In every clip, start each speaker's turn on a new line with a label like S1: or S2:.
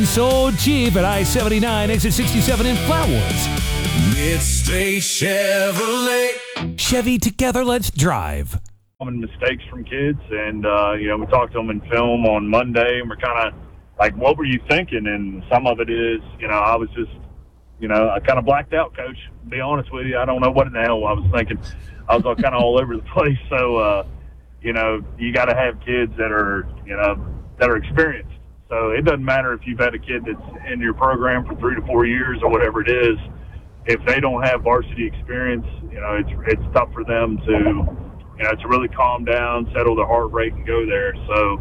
S1: So cheap at I-79, exit 67 in Flatwoods.
S2: Midstate Chevrolet.
S1: Chevy, together, let's drive.
S3: Common mistakes from kids, and we talked to them in film on Monday, and we're kind of like, what were you thinking? And some of it is, I was just, I kind of blacked out, Coach. To be honest with you, I don't know what in the hell I was thinking. I was kind of all over the place. So, you got to have kids that are, that are experienced. So it doesn't matter if you've had a kid that's in your program for 3 to 4 years or whatever it is. If they don't have varsity experience, it's tough for them to really calm down, settle their heart rate, and go there.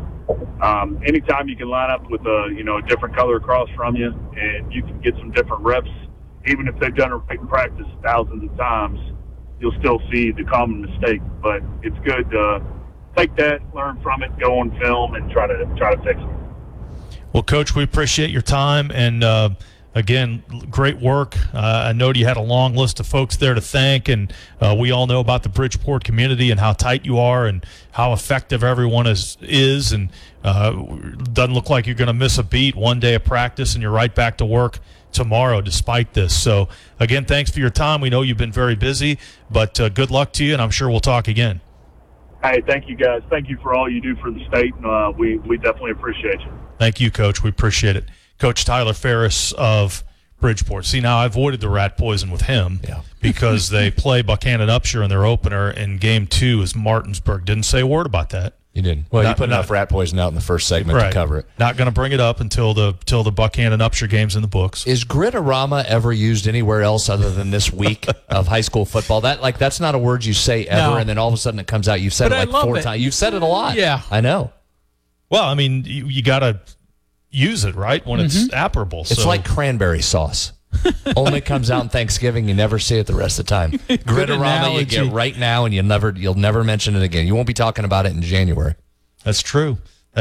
S3: So anytime you can line up with a different color across from you, and you can get some different reps, even if they've done it in practice thousands of times, you'll still see the common mistake. But it's good to take that, learn from it, go on film, and try to fix it.
S4: Well, Coach, we appreciate your time, and again, great work. I know you had a long list of folks there to thank, and we all know about the Bridgeport community and how tight you are and how effective everyone is and doesn't look like you're going to miss a beat one day of practice, and you're right back to work tomorrow despite this. So, again, thanks for your time. We know you've been very busy, but good luck to you, and I'm sure we'll talk again.
S3: Hey, thank you, guys. Thank you for all you do for the state, and we definitely appreciate you.
S4: Thank you, Coach. We appreciate it. Coach Tyler Ferris of Bridgeport. See, now I avoided the rat poison with him because they play Buchanan Upshur in their opener, and game 2 is Martinsburg. Didn't say a word about that.
S5: You didn't. Well, you put enough rat poison out in the first segment to cover it.
S4: Not going to bring it up until the Buchanan Upshur game's in the books.
S5: Is Grittorama ever used anywhere else other than this week of high school football? That's not a word you say ever, and then all of a sudden it comes out. You've said it like 4 times. You've said it a lot.
S6: Yeah.
S5: I know.
S4: Well, I mean, you got to use it, right, when it's apparable.
S5: It's like cranberry sauce. Only comes out on Thanksgiving. You never see it the rest of the time. Grittorama you get right now, and you'll never mention it again. You won't be talking about it in January.
S4: That's true.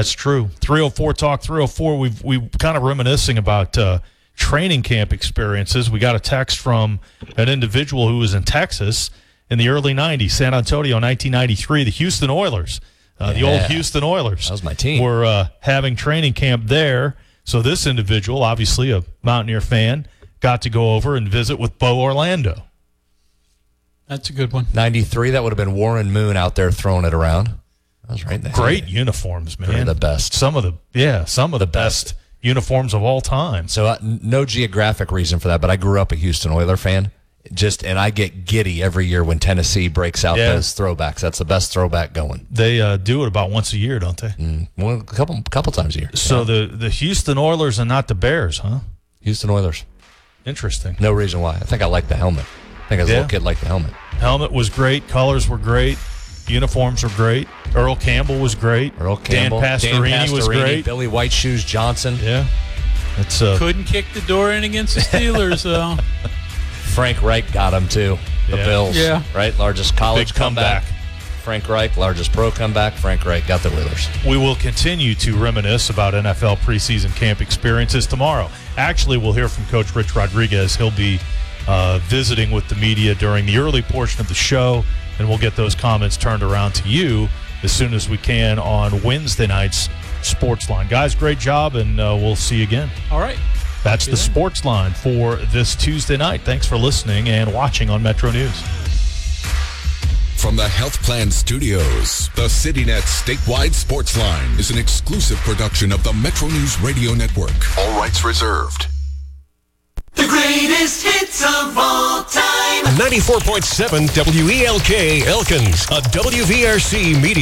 S4: 304 Talk 304. We kind of reminiscing about training camp experiences. We got a text from an individual who was in Texas in the early 90s, San Antonio, 1993, the Houston Oilers. The old Houston Oilers.
S5: That was my team.
S4: Were having training camp there. So this individual, obviously a Mountaineer fan, got to go over and visit with Bo Orlando.
S6: That's a good one.
S5: 93, that would have been Warren Moon out there throwing it around. That was right there.
S4: Great uniforms, man.
S5: They're the best.
S4: Some of the best uniforms of all time.
S5: So no geographic reason for that, but I grew up a Houston Oiler fan. And I get giddy every year when Tennessee breaks out those throwbacks. That's the best throwback going.
S4: They do it about once a year, don't they?
S5: Well, a couple times a year.
S4: So the Houston Oilers and not the Bears, huh?
S5: Houston Oilers.
S4: Interesting.
S5: No reason why. I think I like the helmet. I think as a little kid liked the helmet.
S4: Helmet was great. Colors were great. Uniforms were great. Earl Campbell was great. Dan Pastorini was great.
S5: Billy White Shoes Johnson.
S4: Yeah.
S6: Couldn't kick the door in against the Steelers, though.
S5: Frank Reich got him, too. The Bills.
S6: Yeah.
S5: Right? Largest college
S4: big comeback.
S5: Frank Reich. Largest pro comeback. Frank Reich got the Oilers.
S4: We will continue to reminisce about NFL preseason camp experiences tomorrow. Actually, we'll hear from Coach Rich Rodriguez. He'll be visiting with the media during the early portion of the show, and we'll get those comments turned around to you as soon as we can on Wednesday night's Sports Line. Guys, great job, and we'll see you again.
S6: All right.
S4: That's the Sports Line for this Tuesday night. Thanks for listening and watching on Metro News.
S2: From the Health Plan Studios, the CityNet statewide Sports Line is an exclusive production of the Metro News Radio Network. All rights reserved.
S7: The greatest hits of all time.
S8: 94.7 WELK Elkins, a WVRC media.